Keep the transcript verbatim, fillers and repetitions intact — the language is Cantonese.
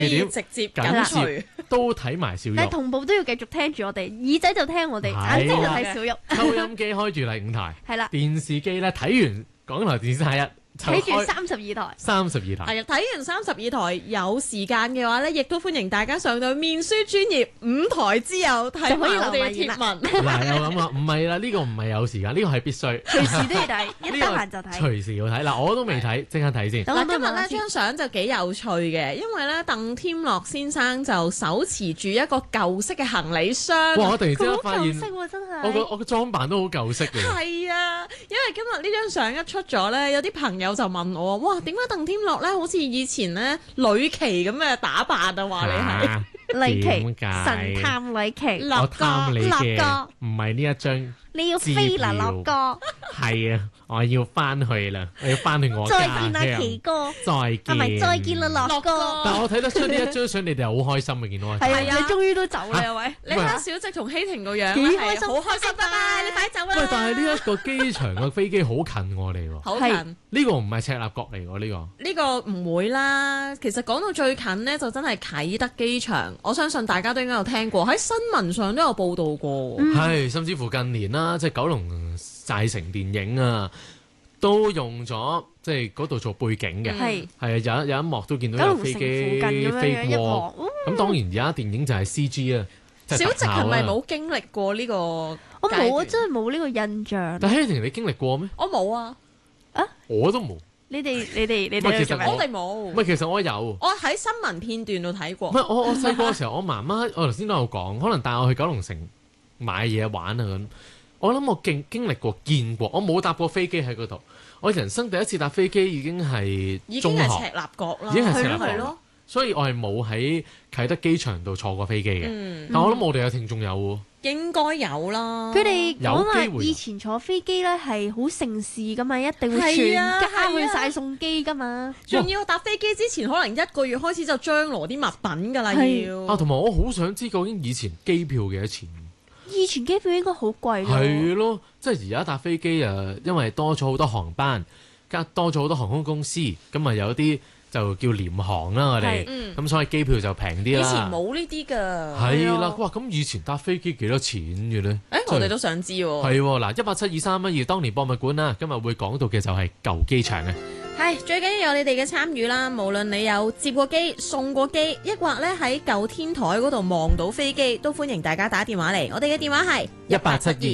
點直接緊隨都睇埋小玉， 但係同步都要繼續聽住我哋，耳仔就聽我哋，眼睛就睇小玉。 收音機開住第五台， 係啦， 電視機咧睇完港台電視廿一。 睇住三十二台， 三十二台係啊！睇完三十二台有時間嘅話咧，亦都歡迎大家上到面書專頁五台之友睇埋我哋嘅貼文。 嗱，又諗啊，唔係啦，呢個唔係有時間，呢個係必須， 隨時都要睇，一得閒就睇， 隨時要睇。嗱，我都未睇，即刻睇先。 嗱，今日呢張相就幾有趣嘅，因為咧鄧添樂先生就手持住一個舊式嘅行李箱。 哇！我突然之間發現， 真係我個我個裝扮都好舊式嘅。 係啊，因為今日呢張相一出咗咧，有啲朋友就問我：哇，點解鄧添樂咧好似以前咧呂奇咁嘅打扮啊？話你係呂奇點解神探呂奇， 我貪你嘅， 樂哥唔係呢一張。 你要飛啦，樂哥。 係啊，我要翻去啦，我要翻去我家鄉。 再見啊，奇哥。 再見。 係咪再見啦，樂哥？ 但係我睇得出呢一張相，你哋係好開心嘅，見到我。 係啊，你終於都走啦，喂！ 你睇小直同希婷個樣， 幾開心， 好開心，拜拜！你快走啦。 喂，但係呢一個機場嘅飛機好近我哋喎。 好近。 呢個唔係赤鱲角嚟喎，呢個。 呢個唔會啦。其實講到最近呢，就真係啟德機場。我相信大家都應該有聽過，喺新聞上都有報導過。 係，甚至乎近年啦，即係九龍寨城電影啊，都用咗即係嗰度做背景嘅，係係啊，有有一幕都見到有飛機飛過。咁當然而家電影就係 C G 啊。 小直係咪冇經歷過呢個？ 我冇啊，真係冇呢個印象。 但希婷你經歷過咩？ 我冇啊， 啊我都冇。 你哋你哋你哋其實我哋冇。 唔係，其實我有。 我喺新聞片段度睇過。 唔係我我細個嘅時候，我媽媽我頭先都有講，可能帶我去九龍城買嘢玩啊咁。我諗我經經歷過見過，我冇搭過飛機喺嗰度。我人生第一次搭飛機已經係中學， 已經係赤鱲角啦， 已經係赤鱲角咯。 所以我係冇喺啟德機場度坐過飛機嘅。 嗯、 但我諗我哋有聽眾有喎， 應該有啦。 佢哋講話有機會以前坐飛機咧係好盛事噶嘛，一定會全家去晒送機噶嘛。 仲要搭飛機之前，可能一個月開始就張羅啲物品㗎啦，要。 啊，同埋我好想知究竟以前機票幾多錢？ 以前機票應該好貴咯。 係咯，即係而家搭飛機啊，因為多咗好多航班，加多咗好多航空公司，咁啊有啲就叫廉航啦，我哋，咁、嗯、所以機票就平啲啦。 以前冇呢啲㗎。 係啦，哇！咁以前搭飛機幾多錢嘅咧？誒、 欸，我哋都想知喎。 係喎，嗱，一八七二三一二，當年博物館啦，今日會講到嘅就係舊機場啊。 係，最緊要有你哋嘅參與啦，無論你有接過機、送過機，抑或咧喺舊天台嗰度望到飛機，都歡迎大家打電話嚟。我哋嘅電話係一八七二。